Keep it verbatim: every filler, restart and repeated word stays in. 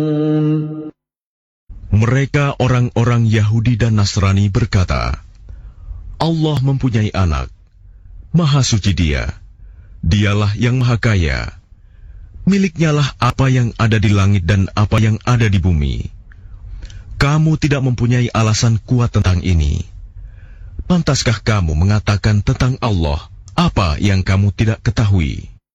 Mereka orang-orang Yahudi dan Nasrani berkata, Allah mempunyai anak, Maha Suci Dia, Dialah yang Maha Kaya, miliknyalah apa yang ada di langit dan apa yang ada di bumi. Kamu tidak mempunyai alasan kuat tentang ini. Pantaskah kamu mengatakan tentang Allah apa yang kamu tidak ketahui?